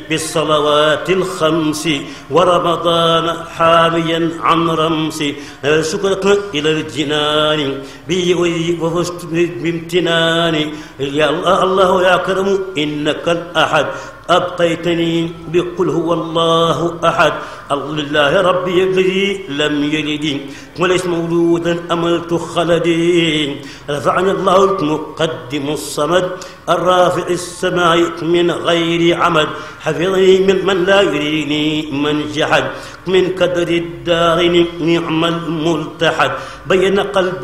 بالصلوات الخمس ورمضان حاميا عن رمس شكرك إلى الجنان وفزت بامتنان يا الله يا كرم إنك الأحد أبقيتني بقل هو الله أحد لله ربي الذي لم يلد وليس مولودا أملت خلدي رفعني الله المقدم الصمد الرافع السماء من غير عمد حفظني من لا يريني من جحد من كدر الدار نعم الملتحد بين قلبي